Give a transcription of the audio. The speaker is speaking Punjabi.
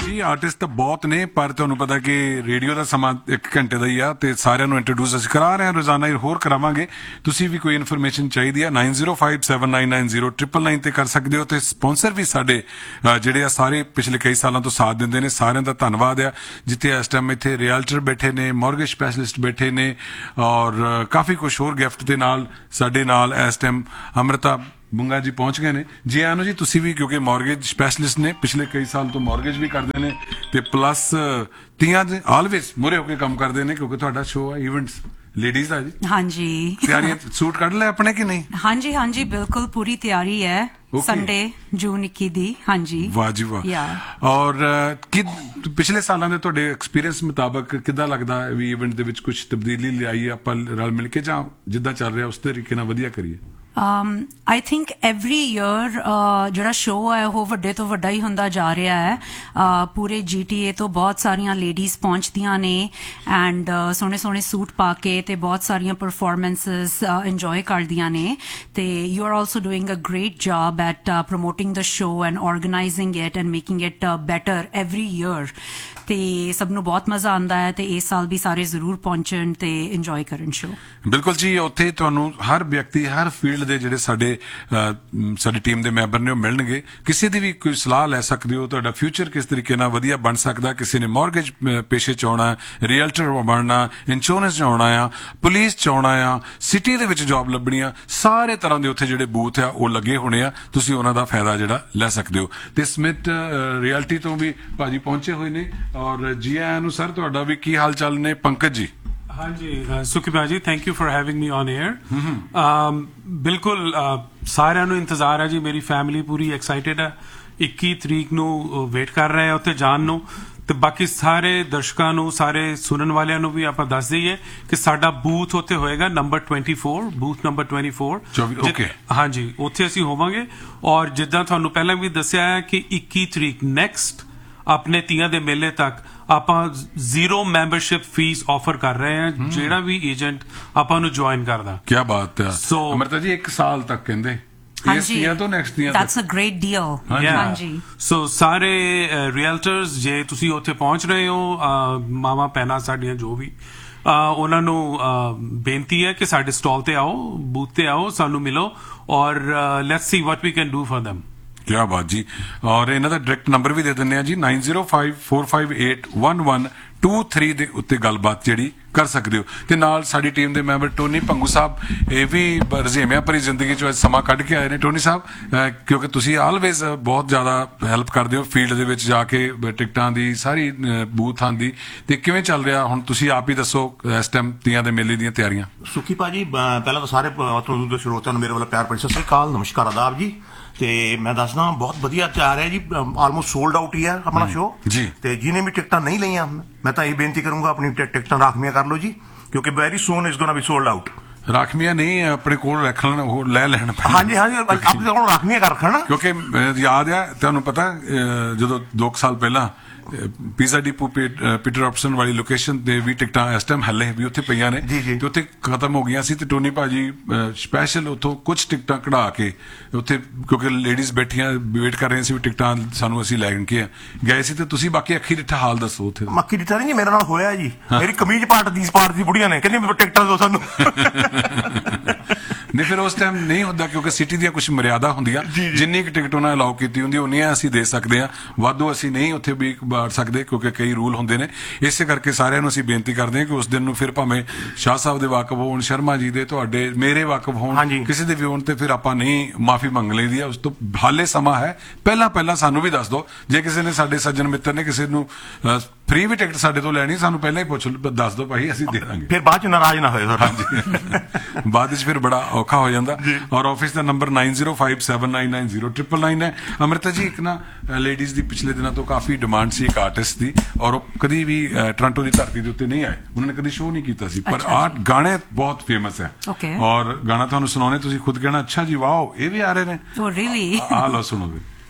ਜੀ ਆਰਟਿਸਟ ਤਾਂ ਬਹੁਤ ਨੇ ਪਰ ਤੁਹਾਨੂੰ ਪਤਾ ਕਿ ਰੇਡੀਓ ਦਾ ਸਮਾਂ 1 ਘੰਟੇ ਦਾ ਹੀ ਆ ਤੇ ਸਾਰਿਆਂ ਨੂੰ ਇੰਟਰੋਡਿਊਸ ਅਸੀਂ ਕਰਾ ਰਹੇ ਹਾਂ ਰੋਜ਼ਾਨਾ ਹੀ ਹੋਰ ਕਰਾਵਾਂਗੇ ਤੁਸੀਂ ਵੀ ਕੋਈ ਇਨਫੋਰਮੇਸ਼ਨ ਚਾਹੀਦੀ ਆ 9057990999 ਤੇ ਕਰ ਸਕਦੇ ਹੋ ਤੇ ਸਪਾਂਸਰ ਵੀ ਸਾਡੇ ਜਿਹੜੇ ਆ ਸਾਰੇ ਪਿਛਲੇ ਕਈ ਸਾਲਾਂ ਤੋਂ ਸਾਥ ਦਿੰਦੇ ਨੇ ਸਾਰਿਆਂ ਦਾ ਧੰਨਵਾਦ ਆ ਜਿੱਥੇ ਇਸ ਟਾਈਮ ਇੱਥੇ ਰੀਅਲਟਰ ਬੈਠੇ ਨੇ ਮੌਰਗੇਜ ਸਪੈਸ਼ਲਿਸਟ ਬੈਠੇ ਨੇ ਔਰ ਕਾਫੀ ਕੁਝ ਹੋਰ ਗਿਫਟ ਦੇ ਨਾਲ ਸਾਡੇ ਨਾਲ ਇਸ ਟਾਈਮ ਅੰਮ੍ਰਿਤਾ ਬੁੰਗਾ ਜੀ ਪਹੁੰਚ ਗਏ ਨੇ ਜੀ ਆਨੋ ਜੀ ਤੁਸੀਂ ਵੀ ਕਿਉਂਕਿ ਮੌਰਗੇਜ ਸਪੈਸ਼ਲਿਸਟ ਨੇ ਪਿਛਲੇ ਕਈ ਸਾਲ ਤੋਂ ਮੌਰਗੇਜ ਵੀ ਕਰਦੇ ਨੇ ਤੇ ਪਲੱਸ ਤੀਆਂ ਦੇ ਆਲਵੇਜ਼ ਮੁਰੇ ਹੋ ਕੇ ਕੰਮ ਕਰਦੇ ਨੇ ਕਿਉਂਕਿ ਤੁਹਾਡਾ ਸ਼ੋਅ ਹੈ ਇਵੈਂਟਸ ਲੇਡੀਜ਼ ਦਾ ਜੀ ਹਾਂਜੀ ਤਿਆਰੀਆਂ ਸੂਟ ਕੱਢ ਲੈ ਆਪਣੇ ਕਿ ਨਹੀਂ ਹਾਂਜੀ ਹਾਂਜੀ ਬਿਲਕੁਲ ਪੂਰੀ ਤਿਆਰੀ ਹੈ ਸੰਡੇ ਜੂਨ 21 ਦੀ ਹਾਂਜੀ ਵਾਹ ਜੀ ਵਾਹ ਔਰ ਪਿਛਲੇ ਸਾਲਾਂ ਦੇ ਤੁਹਾਡੇ ਐਕਸਪੀਰੀਅੰਸ ਮੁਤਾਬਕ ਕਿੱਦਾਂ ਲੱਗਦਾ ਵੀ ਇਵੈਂਟ ਦੇ ਵਿੱਚ ਕੁਝ ਤਬਦੀਲੀ ਲਿਆਈ ਆਪਾਂ ਰਲ ਮਿਲ ਕੇ ਜਾਂ ਜਿੱਦਾਂ ਚੱਲ ਰਿਹਾ ਉਸ ਤਰੀਕੇ ਨਾਲ ਵਧੀਆ ਕਰੀਏ I think every year ਜਿਹੜਾ ਸ਼ੋਅ ਹੈ ਉਹ ਵੱਡੇ ਤੋਂ ਵੱਡਾ ਹੀ ਹੁੰਦਾ ਜਾ ਰਿਹਾ ਹੈ ਪੂਰੇ GTA ਤੋਂ ਬਹੁਤ ਸਾਰੀਆਂ ਲੇਡੀਜ਼ ਪਹੁੰਚਦੀਆਂ ਨੇ ਐਂਡ ਸੋਹਣੇ ਸੋਹਣੇ ਸੂਟ ਪਾ ਕੇ ਤੇ ਬਹੁਤ ਸਾਰੀਆਂ ਪਰਫਾਰਮੈਂਸਸ ਇੰਜੋਏ ਕਰਦੀਆਂ ਨੇ ਤੇ you are also doing a great job at promoting the show and organising it and making it better every year ਤੇ ਸਭ ਨੂੰ ਬਹੁਤ ਮਜ਼ਾ ਆਉਂਦਾ ਹੈ ਤੇ ਇਸ ਸਾਲ ਵੀ ਸਾਰੇ ਜ਼ਰੂਰ ਪਹੁੰਚਣ ਤੇ ਇੰਜੋਏ ਕਰਨ ਸ਼ੋਅ ਬਿਲਕੁਲ ਜੀ ਉੱਥੇ ਤੁਹਾਨੂੰ ਹਰ ਵਿਅਕਤੀ ਹਰ ਫੀਲਡ ਦੇ ਜਿਹੜੇ ਸਾਡੀ ਟੀਮ ਦੇ ਮੈਂਬਰ ਨੇ ਉਹ ਮਿਲਣਗੇ ਕਿਸੇ ਦੀ ਵੀ ਕੋਈ ਸਲਾਹ ਲੈ ਸਕਦੇ ਹੋ ਤੁਹਾਡਾ ਫਿਊਚਰ ਕਿਸ ਤਰੀਕੇ ਨਾਲ ਵਧੀਆ ਬਣ ਸਕਦਾ ਕਿਸੇ ਨੇ ਮੌਰਗੇਜ ਪੇਸ਼ੇ ਚ ਆਉਣਾ ਰੀਅਲਟਰ ਬਣਨਾ ਇੰਸ਼ੋਰੈਂਸ ਚ ਆਉਣਾ ਆ ਪੁਲਿਸ ਚ ਆਉਣਾ ਆ ਸਿਟੀ ਦੇ ਵਿੱਚ ਜੌਬ ਲੱਭਣੀ ਆ ਸਾਰੇ ਤਰ੍ਹਾਂ ਦੇ ਉੱਥੇ ਜਿਹੜੇ ਬੂਥ ਆ ਉਹ ਲੱਗੇ ਹੋਣੇ ਆ ਤੁਸੀਂ ਉਹਨਾਂ ਦਾ ਫਾਇਦਾ ਜਿਹੜਾ ਲੈ ਸਕਦੇ ਹੋ ਤੇ ਸਮਿਟ ਰਿਐਲਿਟੀ ਤੋਂ ਵੀ ਭਾਜੀ ਪਹੁੰਚੇ ਹੋਏ ਨੇ ਔਰ ਜੀ ਆਇਆਂ ਨੂੰ ਸਰ ਤੁਹਾਡਾ ਵੀ ਕੀ ਹਾਲ ਚਾਲ ਨੇ ਪੰਕਜ ਜੀ ਹਾਂਜੀ ਸੁਖਬੀਰ ਜੀ thank you for having me on air ਬਿਲਕੁਲ ਸਾਰਿਆਂ ਨੂੰ ਇੰਤਜ਼ਾਰ ਹੈ ਜੀ ਮੇਰੀ ਫੈਮਿਲੀ ਪੂਰੀ ਐਕਸਾਈਟਿਡ ਹੈ 21 ਤਰੀਕ ਨੂੰ ਵੇਟ ਕਰ ਰਹੇ ਆ ਉੱਥੇ ਜਾਣ ਨੂੰ ਤੇ ਬਾਕੀ ਸਾਰੇ ਦਰਸ਼ਕਾਂ ਨੂੰ ਸਾਰੇ ਸੁਣਨ ਵਾਲਿਆਂ ਨੂੰ ਵੀ ਆਪਾਂ ਦੱਸ ਦਈਏ ਕਿ ਸਾਡਾ ਬੂਥ ਉੱਥੇ ਹੋਏਗਾ ਨੰਬਰ 24 ਬੂਥ ਨੰਬਰ 24 ਹਾਂਜੀ ਉੱਥੇ ਅਸੀਂ ਹੋਵਾਂਗੇ ਔਰ ਜਿੱਦਾਂ ਤੁਹਾਨੂੰ ਪਹਿਲਾਂ ਵੀ ਦੱਸਿਆ ਹੈ ਕਿ 21 ਤਰੀਕ ਨੈਕਸਟ ਆਪਣੇ ਤੀਆਂ ਦੇ ਮੇਲੇ ਤੱਕ ਆਪਾਂ 0 ਮੈਂਬਰਸ਼ਿਪ ਫੀਸ ਆਫਰ ਕਰ ਰਹੇ ਹਾਂ ਜਿਹੜਾ ਵੀ ਏਜੰਟ ਆਪਾਂ ਨੂੰ ਜੁਆਇਨ ਕਰਦਾ ਕੀ ਬਾਤ ਹੈ ਅਮਰਤਾ ਜੀ 1 ਸਾਲ ਤੱਕ ਕਹਿੰਦੇ That's a great deal. ਹਾਂਜੀ ਸੋ ਸਾਰੇ ਰੀਅਲਟਰਸ ਜੇ ਤੁਸੀਂ ਉੱਥੇ ਪਹੁੰਚ ਰਹੇ ਹੋ ਮਾਵਾਂ ਭੈਣਾਂ ਸਾਡੀਆਂ ਜੋ ਵੀ ਉਹਨਾਂ ਨੂੰ ਬੇਨਤੀ ਹੈ ਕਿ ਸਾਡੇ ਸਟਾਲ ਤੇ ਆਓ ਬੂਥ ਤੇ ਆਓ ਸਾਨੂੰ ਮਿਲੋ ਔਰ let's see what we can do for them ਕਿਆ ਬਾਤ ਜੀ ਔਰ ਇਹਨਾਂ ਦਾ ਡਾਇਰੈਕਟ ਨੰਬਰ ਵੀ ਦੇ ਦਿੰਦੇ ਆ ਜੀ 9054581123 ਦੇ ਉੱਤੇ ਗੱਲਬਾਤ ਜਿਹੜੀ ਕਰ ਸਕਦੇ ਹੋ ਤੇ ਨਾਲ ਸਾਡੀ ਟੀਮ ਦੇ ਮੈਂਬਰ ਟੋਨੀ ਭੰਗੂ ਸਾਹਿਬ ਇਹ ਵੀ ਰਜ਼ੇਮਿਆਂ ਭਰੀ ਜ਼ਿੰਦਗੀ ਚੋਂ ਸਮਾਂ ਕੱਢ ਕੇ ਆਏ ਨੇ ਟੋਨੀ ਸਾਹਿਬ ਕਿਉਂਕਿ ਤੁਸੀਂ ਆਲਵੇਜ਼ ਬਹੁਤ ਜ਼ਿਆਦਾ ਹੈਲਪ ਕਰਦੇ ਹੋ ਫੀਲਡ ਦੇ ਵਿੱਚ ਜਾ ਕੇ ਟਿਕਟਾਂ ਦੀ ਸਾਰੀ ਬੂਥਾਂ ਦੀ ਤੇ ਕਿਵੇਂ ਚੱਲ ਰਿਹਾ ਹੁਣ ਤੁਸੀਂ ਆਪ ਹੀ ਦੱਸੋ ਇਸ ਟਾਈਮ ਤੀਆਂ ਦੇ ਮੇਲੇ ਦੀਆਂ ਤਿਆਰੀਆਂ ਸੁਖੀ ਭਾਜੀ ਪਹਿਲਾਂ ਤਾਂ ਸਾਰੇ ਸਰੋਤਿਆਂ ਨੂੰ ਮੇਰੇ ਵੱਲੋਂ ਪਿਆਰ ਭਰੀ ਸਤਿ ਸ੍ਰੀ ਅਕਾਲ ਨਮਸਕਾਰ ਆਦਾਬ ਜੀ ਤੇ ਮੈਂ ਦੱਸਦਾ ਬਹੁਤ ਵਧੀਆ ਚੱਲ ਰਿਹਾ ਜੀ ਆਲਮੋਸਟ ਸੋਲਡ ਆਊਟ ਹੀ ਹੈ ਆਪਣਾ ਸ਼ੋਅ ਜੀ ਤੇ ਜਿਹਨੇ ਵੀ ਟਿਕਟਾਂ ਨਹੀਂ ਲਈਆਂ ਮੈਂ ਤਾਂ ਇਹ ਬੇਨਤੀ ਕਰੂੰਗਾ ਆਪਣੀ ਟਿਕਟਾਂ ਰਾਖਵੀਆਂ ਕਰ ਲਓ ਜੀ ਕਿਉਂਕਿ very soon is ਗੋਣਾ B sold out ਰਾਖਵੀਆਂ ਨਹੀਂ ਆਪਣੇ ਕੋਲ ਰੱਖ ਲੈਣ ਉਹ ਲੈ ਲੈਣ ਹਾਂਜੀ ਹਾਂਜੀ ਆਪਣੇ ਕੋਲ ਰਾਖਵੀਆਂ ਕਰ ਰੱਖਣਾ ਕਿਉਂਕਿ ਯਾਦ ਆ ਤੁਹਾਨੂੰ ਪਤਾ ਜਦੋਂ 2 ਸਾਲ ਪਹਿਲਾਂ ਪੀਜ਼ਾ ਡਿਪੂ ਪੀਟਰ ਆਪਸ਼ਨ ਵਾਲੀ ਲੋਕੇਸ਼ਨ ਤੇ ਵੀ ਟਿਕਟਾਂ ਇਸ ਟਾਈਮ ਹੱਲੇ ਵੀ ਉੱਥੇ ਪਈਆਂ ਨੇ ਤੇ ਉੱਥੇ ਖਤਮ ਹੋ ਗਈਆਂ ਸੀ ਤੇ ਟੋਨੀ ਭਾਜੀ ਸਪੈਸ਼ਲ ਉੱਥੋਂ ਕੁਝ ਟਿਕਟਾਂ ਕਢਾ ਕੇ ਉੱਥੇ ਕਿਉਂਕਿ ਲੇਡੀਜ਼ ਬੈਠੀਆਂ ਵੇਟ ਕਰ ਰਹੀਆਂ ਸੀ ਵੀ ਟਿਕਟਾਂ ਸਾਨੂੰ ਅਸੀਂ ਲੈ ਕੇ ਗਏ ਸੀ ਤੇ ਤੁਸੀਂ ਬਾਕੀ ਅੱਖੀ ਡਿੱਠਾ ਹਾਲ ਦੱਸੋ ਉੱਥੇ ਅੱਖੀ ਡਿੱਠਾ ਨਹੀਂ ਮੇਰੇ ਨਾਲ ਹੋਇਆ ਜੀ ਮੇਰੀ ਕਮੀਜ਼ ਪਾਟ ਦੀ ਬੁੜੀਆਂ ਨੇ ਕਹਿੰਦੀ ਟਿਕਟਾਂ ਦਿਓ ਸਾਨੂੰ ਨਹੀਂ ਫਿਰ ਉਸ ਟਾਈਮ ਨਹੀਂ ਹੁੰਦਾ ਕਿਉਂਕਿ ਸਿਟੀ ਦੀਆਂ ਕੁਝ ਮਰਿਆਦਾ ਹੁੰਦੀਆਂ ਜਿੰਨੀ ਕੁ ਟਿਕਟ ਉਹਨਾਂ ਅਲਾਉ ਕੀਤੀ ਹੁੰਦੀ ਉਨੀਆਂ ਅਸੀਂ ਦੇ ਸਕਦੇ ਹਾਂ ਵਾਧੂ ਅਸੀਂ ਨਹੀਂ ਉੱਥੇ ਵੀ ਬਾੜ ਸਕਦੇ ਕਿਉਂਕਿ ਕਈ ਰੂਲ ਹੁੰਦੇ ਨੇ ਇਸੇ ਕਰਕੇ ਸਾਰਿਆਂ ਨੂੰ ਅਸੀਂ ਬੇਨਤੀ ਕਰਦੇ ਹਾਂ ਕਿ ਉਸ ਦਿਨ ਨੂੰ ਫਿਰ ਭਾਵੇਂ ਸ਼ਾਹ ਸਾਹਿਬ ਦੇ ਵਾਕਫ ਹੋਣ ਸ਼ਰਮਾ ਜੀ ਦੇ ਤੁਹਾਡੇ ਮੇਰੇ ਵਾਕਫ ਹੋਣ ਕਿਸੇ ਦੇ ਵੀ ਹੋਣ ਤੇ ਫਿਰ ਆਪਾਂ ਨਹੀਂ ਮਾਫੀ ਮੰਗ ਲਈਦੀ ਆ ਉਸ ਤੋਂ ਹਾਲੇ ਸਮਾਂ ਹੈ ਪਹਿਲਾਂ ਸਾਨੂੰ ਵੀ ਦੱਸ ਦਿਓ ਜੇ ਕਿਸੇ ਨੇ ਸਾਡੇ ਸੱਜਣ ਮਿੱਤਰ ਨੇ ਕਿਸੇ ਨੂੰ ਫ੍ਰੀ ਵੀ ਟਿਕਟ ਸਾਡੇ ਤੋਂ ਲੈਣੀ ਸਾਨੂੰ ਪਹਿਲਾਂ ਹੀ ਦੱਸ ਦਿਓ ਭਾਈ ਅਸੀਂ ਦੇ ਦਾਂਗੇ ਫਿਰ ਬਾਅਦ ਚ ਨਾਰਾਜ਼ ਨਾ ਹੋਏ ਹਾਂਜੀ ਬਾਅਦ ਵਿੱਚ ਫਿਰ ਬੜਾ ਔਖਾ ਹੋ ਜਾਂਦਾ ਔਰ ਆਫਿਸ ਦਾ ਨੰਬਰ 9057990999 ਹੈ ਅਮ੍ਰਿਤਾ ਜੀ ਇੱਕ ਨਾ ਲੇਡੀਜ਼ ਦੀ ਪਿਛਲੇ ਦਿਨਾਂ ਤੋਂ ਕਾਫੀ ਡਿਮਾਂਡ ਸੀ ਇੱਕ ਆਰਟਿਸਟ ਦੀ ਔਰ ਉਹ ਕਦੀ ਵੀ ਟੋਰਾਂਟੋ ਦੀ ਧਰਤੀ ਦੇ ਉੱਤੇ ਨਹੀਂ ਆਏ ਉਹਨਾਂ ਨੇ ਕਦੀ ਸ਼ੋਅ ਨਹੀਂ ਕੀਤਾ ਸੀ ਪਰ ਆਰਟ ਗਾਣੇ ਬਹੁਤ ਫੇਮਸ ਹੈ ਔਰ ਗਾਣਾ ਤੁਹਾਨੂੰ ਸੁਣਾਉਣੇ ਤੁਸੀਂ ਖੁਦ ਕਹਿਣਾ ਅੱਛਾ ਜੀ ਵਾਓ ਇਹ ਵੀ ਆ ਰਹੇ ਨੇ ਆ ਲਓ ਸੁਣੋਗੇ